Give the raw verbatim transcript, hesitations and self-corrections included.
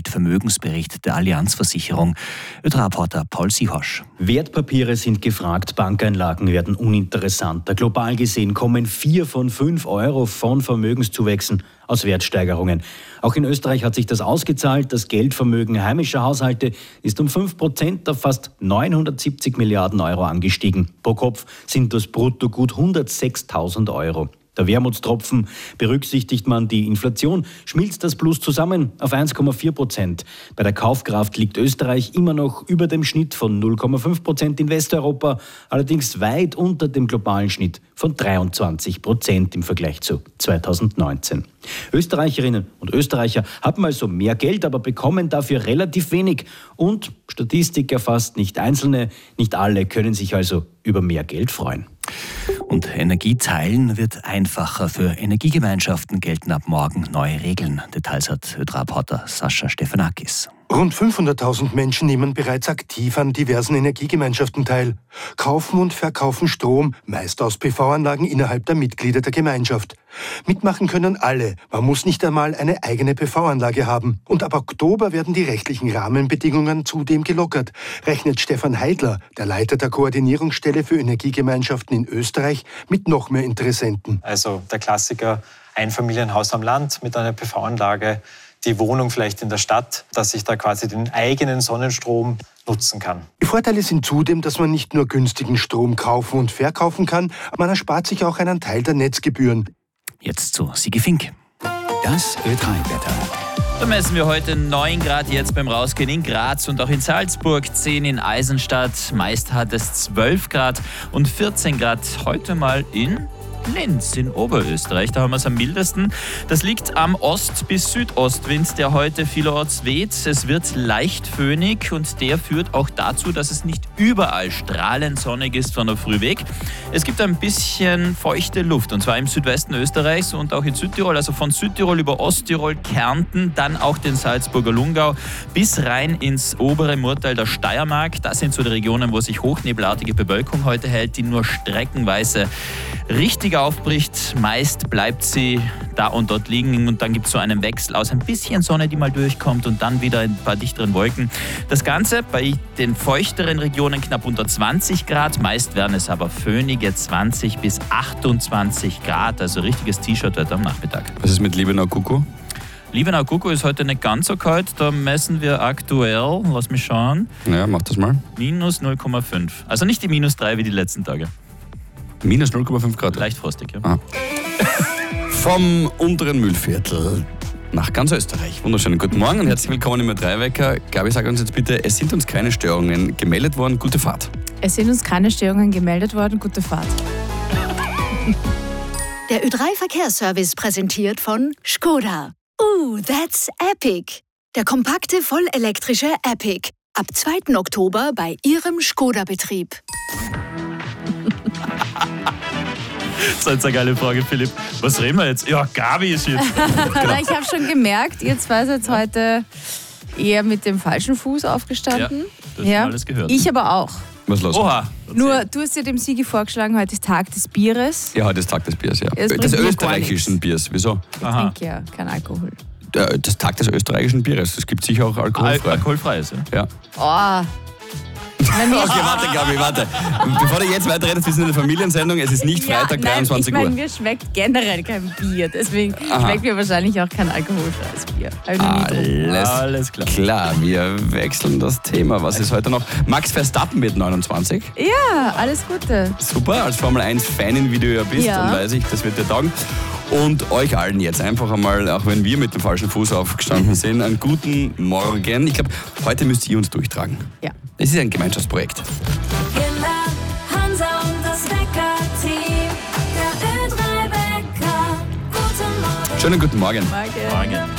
Weltvermögensbericht der Allianz-Versicherung. Ö drei Reporter Paul Siehosch. Wertpapiere sind gefragt, Bankeinlagen werden uninteressanter. Global gesehen kommen vier von fünf Euro von Vermögenszuwächsen aus Wertsteigerungen. Auch in Österreich hat sich das ausgezahlt. Das Geldvermögen heimischer Haushalte ist um fünf Prozent auf fast neunhundertsiebzig Milliarden Euro angestiegen. Pro Kopf sind das brutto gut hundertsechstausend Euro. Der Wermutstropfen: berücksichtigt man die Inflation, schmilzt das Plus zusammen auf eins Komma vier Prozent. Bei der Kaufkraft liegt Österreich immer noch über dem Schnitt von null Komma fünf Prozent in Westeuropa, allerdings weit unter dem globalen Schnitt von dreiundzwanzig Prozent im Vergleich zu zweitausendneunzehn. Österreicherinnen und Österreicher haben also mehr Geld, aber bekommen dafür relativ wenig. Und Statistik erfasst nicht Einzelne, nicht alle können sich also über mehr Geld freuen. Und Energieteilen wird einfacher. Für Energiegemeinschaften gelten ab morgen neue Regeln. Details hat Ö drei Reporter Sascha Stefanakis. Rund fünfhunderttausend Menschen nehmen bereits aktiv an diversen Energiegemeinschaften teil. Kaufen und verkaufen Strom, meist aus P V-Anlagen innerhalb der Mitglieder der Gemeinschaft. Mitmachen können alle. Man muss nicht einmal eine eigene P V-Anlage haben. Und ab Oktober werden die rechtlichen Rahmenbedingungen zudem gelockert, rechnet Stefan Heidler, der Leiter der Koordinierungsstelle für Energiegemeinschaften in Österreich, mit noch mehr Interessenten. Also der Klassiker: Einfamilienhaus am Land mit einer P V-Anlage, die Wohnung vielleicht in der Stadt, dass ich da quasi den eigenen Sonnenstrom nutzen kann. Die Vorteile sind zudem, dass man nicht nur günstigen Strom kaufen und verkaufen kann, man erspart sich auch einen Teil der Netzgebühren. Jetzt zu Sigi Fink. Das Ö drei Wetter. Da messen wir heute neun Grad jetzt beim Rausgehen in Graz und auch in Salzburg, zehn in Eisenstadt. Meist hat es zwölf Grad und vierzehn Grad heute mal in Linz in Oberösterreich, da haben wir es am mildesten. Das liegt am Ost- bis Südostwind, der heute vielerorts weht. Es wird leicht föhnig und der führt auch dazu, dass es nicht überall strahlend sonnig ist von der Früh weg. Es gibt ein bisschen feuchte Luft und zwar im Südwesten Österreichs und auch in Südtirol, also von Südtirol über Osttirol, Kärnten, dann auch den Salzburger Lungau bis rein ins obere Murtal der Steiermark. Das sind so die Regionen, wo sich hochnebelartige Bewölkung heute hält, die nur streckenweise richtig aufbricht. Meist bleibt sie da und dort liegen und dann gibt es so einen Wechsel aus ein bisschen Sonne, die mal durchkommt und dann wieder ein paar dichteren Wolken. Das Ganze bei den feuchteren Regionen knapp unter zwanzig Grad. Meist werden es aber föhnige zwanzig bis achtundzwanzig Grad, also richtiges T-Shirt-Wetter am Nachmittag. Was ist mit Liebenau-Kuckuck? Liebenau-Kuckuck ist heute nicht ganz so kalt. Da messen wir aktuell, lass mich schauen, Ja, mach das mal. minus null Komma fünf. Also nicht die minus drei wie die letzten Tage. Minus null Komma fünf Grad. Leicht frostig, ja. Ah. Vom unteren Mühlviertel nach ganz Österreich. Wunderschönen guten Morgen und herzlich willkommen im Ö drei Wecker. Gabi, sag uns jetzt bitte, es sind uns keine Störungen gemeldet worden. Gute Fahrt. Es sind uns keine Störungen gemeldet worden. Gute Fahrt. Der Ö drei Verkehrsservice präsentiert von Skoda. Ooh, that's epic. Der kompakte, vollelektrische Epic. Ab zweiten Oktober bei Ihrem Skoda-Betrieb. Das ist jetzt eine geile Frage, Philipp. Was reden wir jetzt? Ja, Gabi ist jetzt. Genau. Ich habe schon gemerkt, ihr zwei seid heute eher mit dem falschen Fuß aufgestanden. Ja, das ja. Alles gehört. Ich aber auch. Was los? Oha. Nur, du hast ja dem Sigi vorgeschlagen, heute ist Tag des Bieres. Ja, heute ist Tag des Biers, ja. Es Des bringt mir österreichischen Biers, wieso? Ich trinke ja kein Alkohol. Das Tag des österreichischen Bieres. Es gibt sicher auch alkoholfrei. Al- alkoholfreies, ja. Ja. Oh. Okay, warte, Gabi, warte. Bevor du jetzt weiterredest, wir sind in der Familiensendung. Es ist nicht Freitag, ja, nein, dreiundzwanzig ich Uhr. meine, mir schmeckt generell kein Bier. Deswegen Aha. schmeckt mir wahrscheinlich auch kein alkoholfreies Bier. Hab ich noch nie getrunken. Alles, Alles klar. klar, wir wechseln das Thema. Was ist heute noch? Max Verstappen wird neunundzwanzig. Ja, alles Gute. Super, als Formel eins Fanin, wie du ja bist, Ja. dann weiß ich, das wird dir taugen. Und euch allen jetzt einfach einmal, auch wenn wir mit dem falschen Fuß aufgestanden sind, einen guten Morgen. Ich glaube, heute müsst ihr uns durchtragen. Ja. Es ist ein Gemeinschaftsprojekt. Kinder, Hansa und das Wecker-Team. Der Ö drei Wecker. Guten Morgen. Schönen guten Morgen. Morgen. Morgen.